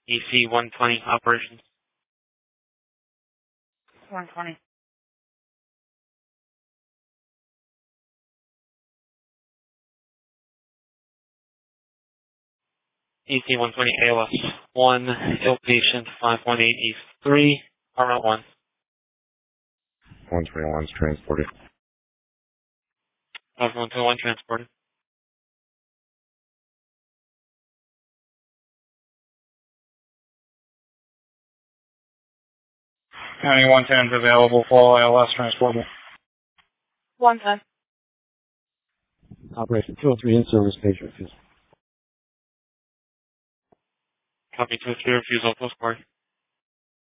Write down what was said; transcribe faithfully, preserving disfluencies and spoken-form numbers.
E C one twenty operations. one twenty. E C one twenty A L S one, ill patient five one eight E three, R L one. one twenty-one is transported. five one two one transported. County one ten is available for L S transportable. one ten. Operation two oh three in service, patient refusal. Copy two three refusal postcard.